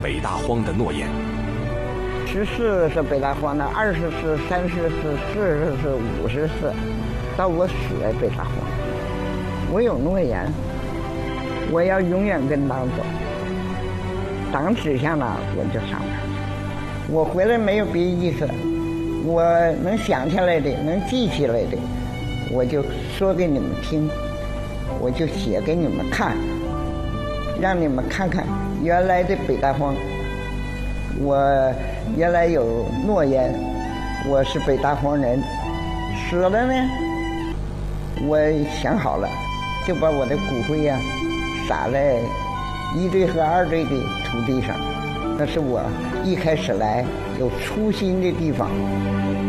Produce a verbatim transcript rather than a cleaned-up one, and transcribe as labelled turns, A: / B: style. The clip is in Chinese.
A: 北大荒的诺言。
B: 十四是北大荒的，二十四、三十四、四十四、五十四，到我死在北大荒。我有诺言，我要永远跟党走。党指向哪，我就上哪。我回来没有别意思，我能想起来的，能记起来的，我就说给你们听，我就写给你们看，让你们看看原来的北大荒。我原来有诺言，我是北大荒人，死了呢，我想好了，就把我的骨灰呀、啊、撒在一队和二队的土地上，那是我一开始来有初心的地方。